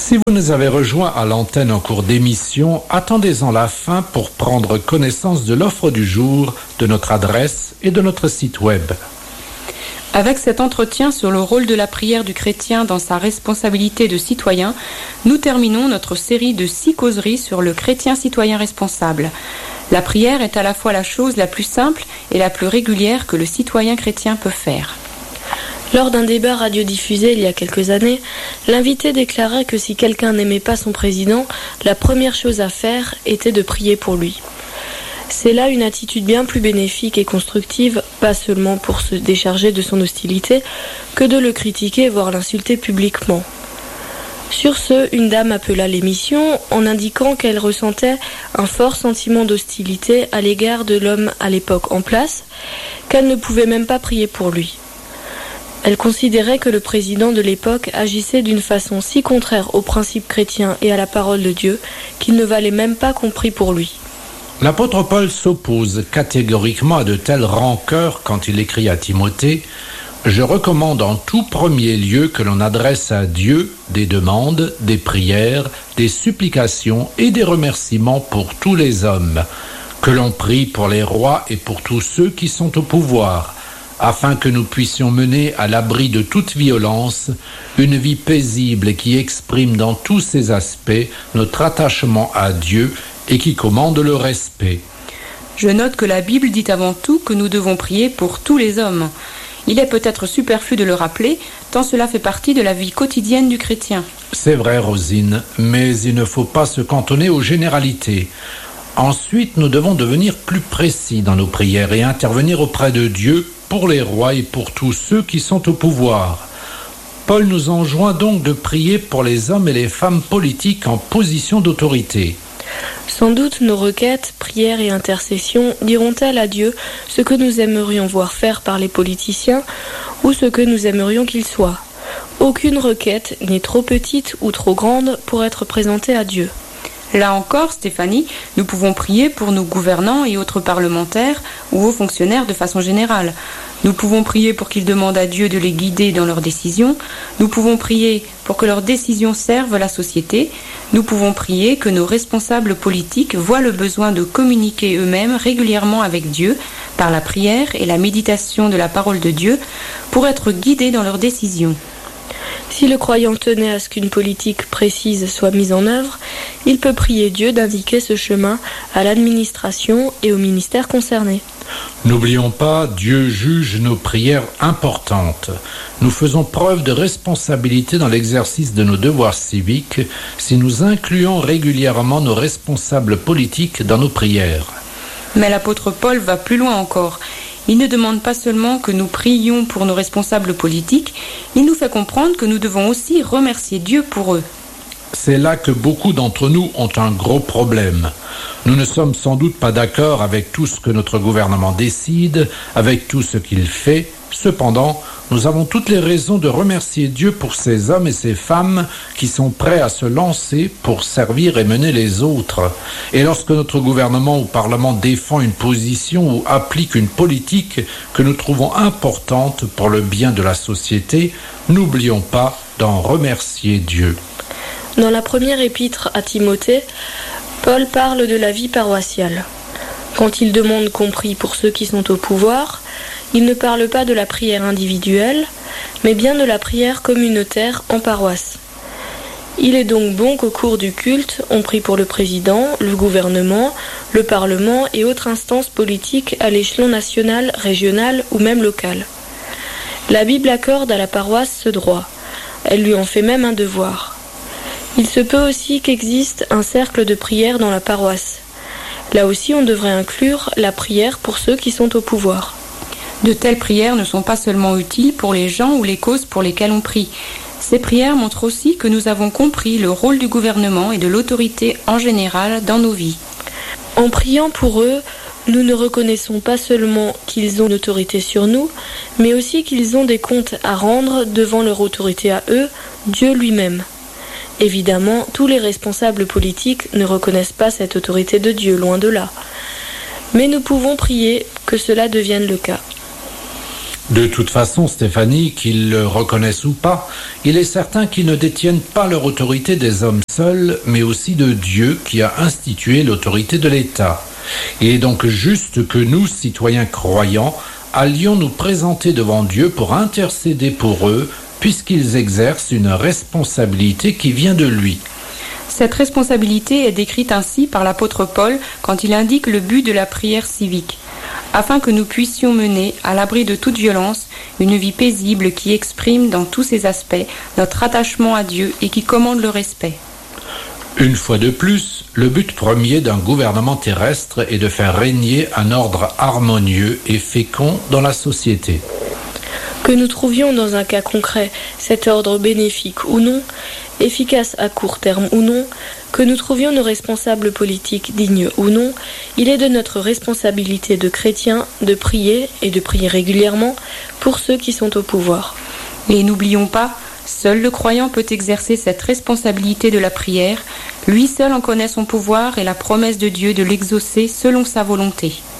Si vous nous avez rejoints à l'antenne en cours d'émission, attendez-en la fin pour prendre connaissance de l'offre du jour, de notre adresse et de notre site web. Avec cet entretien sur le rôle de la prière du chrétien dans sa responsabilité de citoyen, nous terminons notre série de 6 causeries sur le chrétien citoyen responsable. La prière est à la fois la chose la plus simple et la plus régulière que le citoyen chrétien peut faire. Lors d'un débat radiodiffusé il y a quelques années, l'invité déclarait que si quelqu'un n'aimait pas son président, la première chose à faire était de prier pour lui. C'est là une attitude bien plus bénéfique et constructive, pas seulement pour se décharger de son hostilité, que de le critiquer, voire l'insulter publiquement. Sur ce, une dame appela l'émission en indiquant qu'elle ressentait un fort sentiment d'hostilité à l'égard de l'homme à l'époque en place, qu'elle ne pouvait même pas prier pour lui. Elle considérait que le président de l'époque agissait d'une façon si contraire aux principes chrétiens et à la parole de Dieu qu'il ne valait même pas qu'on prie pour lui. L'apôtre Paul s'oppose catégoriquement à de telles rancœurs quand il écrit à Timothée « Je recommande en tout premier lieu que l'on adresse à Dieu des demandes, des prières, des supplications et des remerciements pour tous les hommes, que l'on prie pour les rois et pour tous ceux qui sont au pouvoir, afin que nous puissions mener à l'abri de toute violence une vie paisible et qui exprime dans tous ses aspects notre attachement à Dieu et qui commande le respect. » Je note que la Bible dit avant tout que nous devons prier pour tous les hommes. Il est peut-être superflu de le rappeler, tant cela fait partie de la vie quotidienne du chrétien. C'est vrai, Rosine, mais il ne faut pas se cantonner aux généralités. Ensuite, nous devons devenir plus précis dans nos prières et intervenir auprès de Dieu pour les rois et pour tous ceux qui sont au pouvoir. Paul nous enjoint donc de prier pour les hommes et les femmes politiques en position d'autorité. Sans doute nos requêtes, prières et intercessions diront-elles à Dieu ce que nous aimerions voir faire par les politiciens ou ce que nous aimerions qu'ils soient. Aucune requête n'est trop petite ou trop grande pour être présentée à Dieu. Là encore, Stéphanie, nous pouvons prier pour nos gouvernants et autres parlementaires ou hauts fonctionnaires de façon générale. Nous pouvons prier pour qu'ils demandent à Dieu de les guider dans leurs décisions. Nous pouvons prier pour que leurs décisions servent la société. Nous pouvons prier que nos responsables politiques voient le besoin de communiquer eux-mêmes régulièrement avec Dieu par la prière et la méditation de la parole de Dieu pour être guidés dans leurs décisions. Si le croyant tenait à ce qu'une politique précise soit mise en œuvre, il peut prier Dieu d'indiquer ce chemin à l'administration et au ministère concerné. N'oublions pas, Dieu juge nos prières importantes. Nous faisons preuve de responsabilité dans l'exercice de nos devoirs civiques si nous incluons régulièrement nos responsables politiques dans nos prières. Mais l'apôtre Paul va plus loin encore. Il ne demande pas seulement que nous prions pour nos responsables politiques, il nous fait comprendre que nous devons aussi remercier Dieu pour eux. C'est là que beaucoup d'entre nous ont un gros problème. Nous ne sommes sans doute pas d'accord avec tout ce que notre gouvernement décide, avec tout ce qu'il fait. Cependant, nous avons toutes les raisons de remercier Dieu pour ces hommes et ces femmes qui sont prêts à se lancer pour servir et mener les autres. Et lorsque notre gouvernement ou parlement défend une position ou applique une politique que nous trouvons importante pour le bien de la société, n'oublions pas d'en remercier Dieu. Dans la première épître à Timothée, Paul parle de la vie paroissiale. Quand il demande qu'on prie pour ceux qui sont au pouvoir, il ne parle pas de la prière individuelle, mais bien de la prière communautaire en paroisse. Il est donc bon qu'au cours du culte, on prie pour le président, le gouvernement, le parlement et autres instances politiques à l'échelon national, régional ou même local. La Bible accorde à la paroisse ce droit. Elle lui en fait même un devoir. Il se peut aussi qu'existe un cercle de prière dans la paroisse. Là aussi, on devrait inclure la prière pour ceux qui sont au pouvoir. De telles prières ne sont pas seulement utiles pour les gens ou les causes pour lesquelles on prie. Ces prières montrent aussi que nous avons compris le rôle du gouvernement et de l'autorité en général dans nos vies. En priant pour eux, nous ne reconnaissons pas seulement qu'ils ont une autorité sur nous, mais aussi qu'ils ont des comptes à rendre devant leur autorité à eux, Dieu lui-même. Évidemment, tous les responsables politiques ne reconnaissent pas cette autorité de Dieu, loin de là. Mais nous pouvons prier que cela devienne le cas. De toute façon, Stéphanie, qu'ils le reconnaissent ou pas, il est certain qu'ils ne détiennent pas leur autorité des hommes seuls, mais aussi de Dieu qui a institué l'autorité de l'État. Il est donc juste que nous, citoyens croyants, allions nous présenter devant Dieu pour intercéder pour eux, puisqu'ils exercent une responsabilité qui vient de lui. Cette responsabilité est décrite ainsi par l'apôtre Paul quand il indique le but de la prière civique, afin que nous puissions mener, à l'abri de toute violence, une vie paisible qui exprime dans tous ses aspects notre attachement à Dieu et qui commande le respect. Une fois de plus, le but premier d'un gouvernement terrestre est de faire régner un ordre harmonieux et fécond dans la société. Que nous trouvions dans un cas concret cet ordre bénéfique ou non, efficace à court terme ou non, que nous trouvions nos responsables politiques dignes ou non, il est de notre responsabilité de chrétiens de prier et de prier régulièrement pour ceux qui sont au pouvoir. Et n'oublions pas, seul le croyant peut exercer cette responsabilité de la prière, lui seul en connaît son pouvoir et la promesse de Dieu de l'exaucer selon sa volonté.